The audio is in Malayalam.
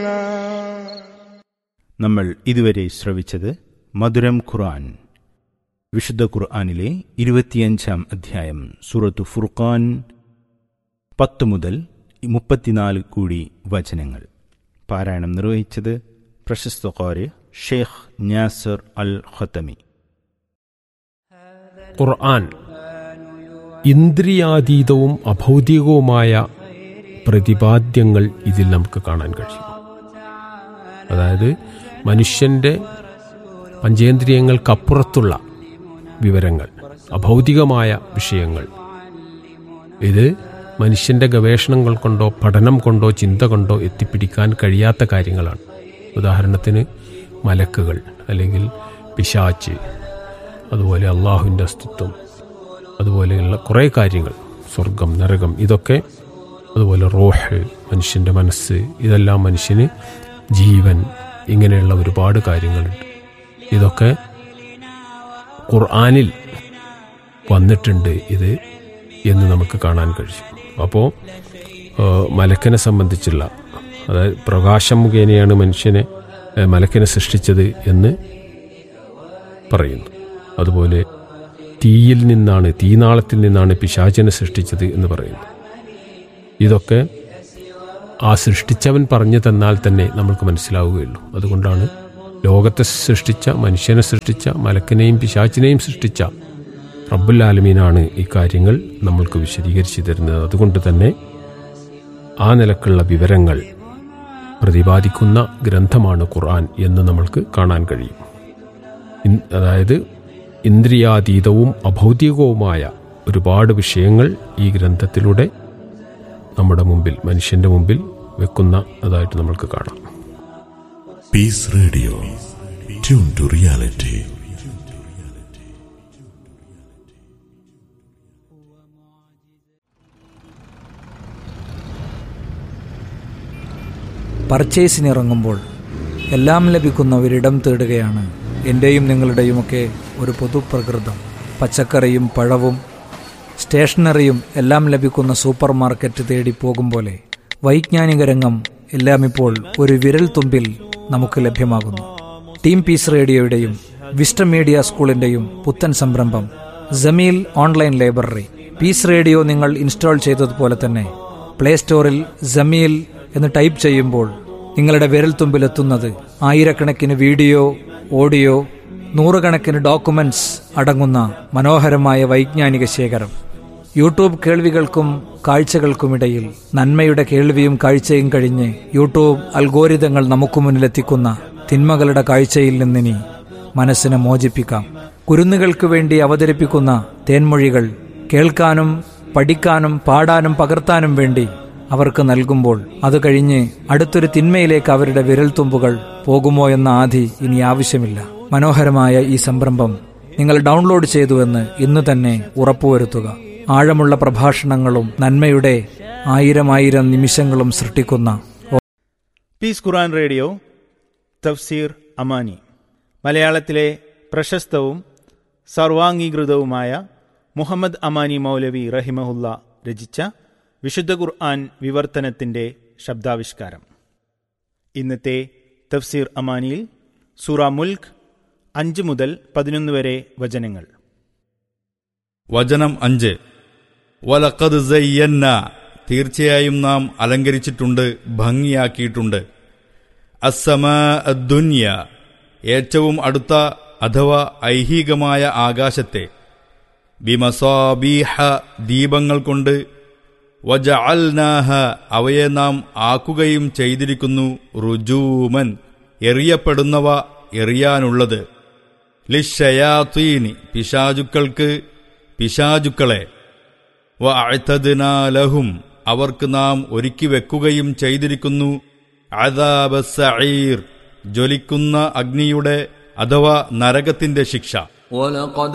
നമ്മൾ ഇതുവരെ ശ്രവിച്ചത് മധുരം ഖുർആൻ, വിശുദ്ധ ഖുർആനിലെ 25-ാം അധ്യായം സൂറത്തു ഫുർഖാൻ, 10 മുതൽ 34 കൂടി വചനങ്ങൾ. പാരായണം നിർവഹിച്ചത് പ്രശസ്ത ഖാരി ഷെയ്ഖ് നാസർ അൽ ഖത്തമി. ഖുർആൻ ഇന്ദ്രിയാതീതവും അഭൗതികവുമായ പ്രതിപാദ്യങ്ങൾ ഇതിൽ നമുക്ക് കാണാൻ കഴിയും. അതായത് മനുഷ്യൻ്റെ പഞ്ചേന്ദ്രിയങ്ങൾക്കപ്പുറത്തുള്ള വിവരങ്ങൾ, അഭൗതികമായ വിഷയങ്ങൾ. ഇത് മനുഷ്യൻ്റെ ഗവേഷണങ്ങൾ കൊണ്ടോ പഠനം കൊണ്ടോ ചിന്ത കൊണ്ടോ എത്തിപ്പിടിക്കാൻ കഴിയാത്ത കാര്യങ്ങളാണ്. ഉദാഹരണത്തിന് മലക്കുകൾ, അല്ലെങ്കിൽ പിശാച്, അതുപോലെ അള്ളാഹുവിൻ്റെ അസ്തിത്വം, അതുപോലെയുള്ള കുറേ കാര്യങ്ങൾ, സ്വർഗം, നരകം, ഇതൊക്കെ, അതുപോലെ റൂഹ്, മനുഷ്യൻ്റെ മനസ്സ്, ഇതെല്ലാം മനുഷ്യന് ജീവൻ, ഇങ്ങനെയുള്ള ഒരുപാട് കാര്യങ്ങളുണ്ട്. ഇതൊക്കെ ഖുർആനിൽ വന്നിട്ടുണ്ട് ഇത് എന്ന് നമുക്ക് കാണാൻ കഴിയും. അപ്പോൾ മലക്കിനെ സംബന്ധിച്ചുള്ള, അതായത് പ്രകാശം മുഖേനയാണ് മലക്കിനെ സൃഷ്ടിച്ചത് എന്ന് പറയുന്നു. അതുപോലെ തീനാളത്തിൽ നിന്നാണ് പിശാചിനെ സൃഷ്ടിച്ചത് എന്ന് പറയുന്നു. ഇതൊക്കെ ആ സൃഷ്ടിച്ചവൻ പറഞ്ഞു തന്നാൽ തന്നെ നമ്മൾക്ക് മനസ്സിലാവുകയുള്ളൂ. അതുകൊണ്ടാണ് ലോകത്തെ സൃഷ്ടിച്ച, മനുഷ്യനെ സൃഷ്ടിച്ച, മലക്കിനെയും പിശാചിനെയും സൃഷ്ടിച്ച റബ്ബുൽ ആലമീനാണ് ഈ കാര്യങ്ങൾ നമ്മൾക്ക് വിശദീകരിച്ചു തരുന്നത്. അതുകൊണ്ട് തന്നെ ആ നിലക്കുള്ള വിവരങ്ങൾ പ്രതിപാദിക്കുന്ന ഗ്രന്ഥമാണ് ഖുർആൻ എന്ന് നമ്മൾക്ക് കാണാൻ കഴിയും. അതായത് ഇന്ദ്രിയാതീതവും അഭൗതികവുമായ ഒരുപാട് വിഷയങ്ങൾ ഈ ഗ്രന്ഥത്തിലൂടെ നമ്മുടെ മുമ്പിൽ, മനുഷ്യന്റെ മുമ്പിൽ വെക്കുന്നതായിട്ട് നമ്മൾക്ക് കാണാം. Piece radio, tune to reality. പർച്ചേസിനിറങ്ങുമ്പോൾ എല്ലാം ലഭിക്കുന്ന ഒരിടം തേടുകയാണ് എൻ്റെയും നിങ്ങളുടെയുമൊക്കെ ഒരു പൊതുപ്രകൃതം. പച്ചക്കറിയും പഴവും സ്റ്റേഷനറിയും എല്ലാം ലഭിക്കുന്ന സൂപ്പർ മാർക്കറ്റ് തേടി പോകും പോലെ വൈജ്ഞാനിക രംഗം എല്ലാം ഇപ്പോൾ ഒരു വിരൽ തുമ്പിൽ നമുക്ക് ലഭ്യമാകുന്നു. ടീം പീസ് റേഡിയോയുടെയും വിസ്റ്റം മീഡിയ സ്കൂളിൻ്റെയും പുത്തൻ സംരംഭം Jameel online library. Piece radio നിങ്ങൾ ഇൻസ്റ്റാൾ ചെയ്തതുപോലെ തന്നെ പ്ലേ സ്റ്റോറിൽ ജമീൽ എന്ന് ടൈപ്പ് ചെയ്യുമ്പോൾ നിങ്ങളുടെ വിരൽത്തുമ്പിലെത്തുന്നത് ആയിരക്കണക്കിന് വീഡിയോ, ഓഡിയോ, നൂറുകണക്കിന് ഡോക്യുമെന്റ്സ് അടങ്ങുന്ന മനോഹരമായ വൈജ്ഞാനിക ശേഖരം. യൂട്യൂബ് കേൾവികൾക്കും കാഴ്ചകൾക്കുമിടയിൽ നന്മയുടെ കേൾവിയും കാഴ്ചയും കഴിഞ്ഞ് യൂട്യൂബ് അൽഗോരിതങ്ങൾ നമുക്ക് മുന്നിലെത്തിക്കുന്ന തിന്മകളുടെ കാഴ്ചയിൽ നിന്നിനി മനസ്സിനെ മോചിപ്പിക്കാം. കുരുന്നുകൾക്ക് വേണ്ടി അവതരിപ്പിക്കുന്ന തേൻമൊഴികൾ കേൾക്കാനും പഠിക്കാനും പാടാനും പകർത്താനും വേണ്ടി അവർക്ക് നൽകുമ്പോൾ അത് കഴിഞ്ഞ് അടുത്തൊരു തിന്മയിലേക്ക് അവരുടെ വിരൽത്തുമ്പുകൾ പോകുമോ എന്ന ആധി ഇനി ആവശ്യമില്ല. മനോഹരമായ ഈ സംരംഭം നിങ്ങൾ ഡൗൺലോഡ് ചെയ്തുവെന്ന് ഇന്ന് തന്നെ ഉറപ്പുവരുത്തുക. ആഴമുള്ള പ്രഭാഷണങ്ങളും നന്മയുടെ ആയിരം നിമിഷങ്ങളും സൃഷ്ടിക്കുന്ന പീസ് ഖുർആൻ റേഡിയോ തഫ്സീർ അമാനി, മലയാളത്തിലെ പ്രശസ്തവും സർവാംഗീകൃതവുമായ മുഹമ്മദ് അമാനി മൗലവി റഹിമഹുല്ല രചിച്ച വിശുദ്ധ ഖുർആൻ വിവർത്തനത്തിൻ്റെ ശബ്ദാവിഷ്കാരം. ഇന്നത്തെ തഫ്സീർ അമാനിയിൽ സൂറ മുൽക്ക് 5 മുതൽ 11 വരെ വചനങ്ങൾ. വചനം 5. വലഖദ് സയ്യന്ന, തീർച്ചയായും നാം അലങ്കരിച്ചിട്ടുണ്ട്, ഭംഗിയാക്കിയിട്ടുണ്ട്. അസ്സമാ അദ്ദുനിയ, ഏറ്റവും അടുത്ത അഥവാ ഐഹികമായ ആകാശത്തെ. ബിമസാബീഹ, ദീപങ്ങൾ കൊണ്ട്. വജഅൽനാഹ, അവയെ നാം ആക്കുകയും ചെയ്തിരിക്കുന്നു. റുജൂമൻ, എറിയപ്പെടുന്നവ, എറിയാനുള്ളത്. ലിശ്ശയാത്തീനി, പിശാചുക്കൾക്ക്, പിശാചുക്കളെ. വഅഅ്തദ്നാ ലഹും, അവർക്ക് നാം ഒരുക്കി വെക്കുകയും ചെയ്തിരിക്കുന്നു. അദാബസ് സഈർ, ജ്വലിക്കുന്ന അഗ്നിയുടെ അഥവാ നരകത്തിന്റെ ശിക്ഷ.